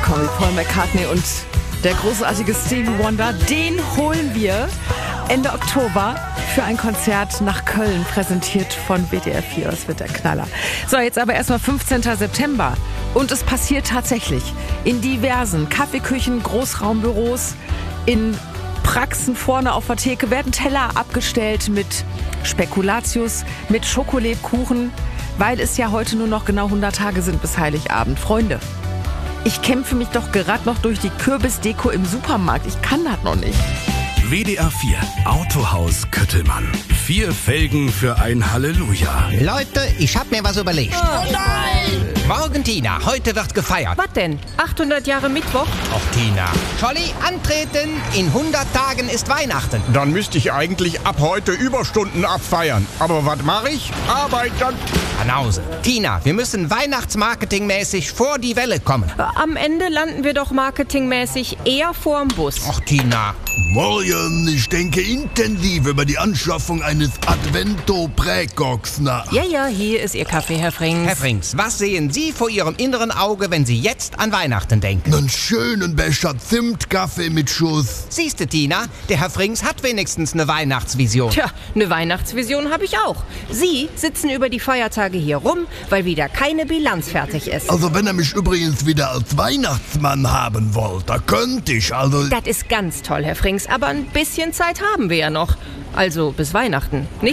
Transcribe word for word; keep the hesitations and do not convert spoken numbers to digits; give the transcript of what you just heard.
Komm, Paul McCartney und der großartige Stevie Wonder, den holen wir Ende Oktober für ein Konzert nach Köln, präsentiert von W D R vier. Das wird der Knaller. So, jetzt aber erstmal fünfzehnten September. Und es passiert tatsächlich in diversen Kaffeeküchen, Großraumbüros, in Praxen vorne auf der Theke werden Teller abgestellt mit Spekulatius, mit Schokolebkuchen, weil es ja heute nur noch genau hundert Tage sind bis Heiligabend. Freunde, ich kämpfe mich doch gerade noch durch die Kürbisdeko im Supermarkt. Ich kann das noch nicht. W D R vier Autohaus Köttelmann. Vier Felgen für ein Halleluja. Leute, ich hab mir was überlegt. Oh nein! Morgen, Tina, heute wird gefeiert. Was denn? achthundert Jahre Mittwoch? Och, Tina. Scholli, antreten. In hundert Tagen ist Weihnachten. Dann müsste ich eigentlich ab heute Überstunden abfeiern. Aber was mache ich? Arbeiten. Banause. Tina, wir müssen weihnachtsmarketingmäßig vor die Welle kommen. Am Ende landen wir doch marketingmäßig eher vorm Bus. Och, Tina. Morgen, ich denke intensiv über die Anschaffung eines Advento-Präkoks nach. Ja, ja, hier ist Ihr Kaffee, Herr Frings. Herr Frings, was sehen Sie vor Ihrem inneren Auge, wenn Sie jetzt an Weihnachten denken? Einen schönen Becher Zimtkaffee mit Schuss. Siehste, Tina, der Herr Frings hat wenigstens eine Weihnachtsvision. Tja, eine Weihnachtsvision habe ich auch. Sie sitzen über die Feiertage hier rum, weil wieder keine Bilanz fertig ist. Also wenn er mich übrigens wieder als Weihnachtsmann haben wollte, da könnte ich, also... Das ist ganz toll, Herr Frings, aber ein bisschen Zeit haben wir ja noch. Also bis Weihnachten, nicht?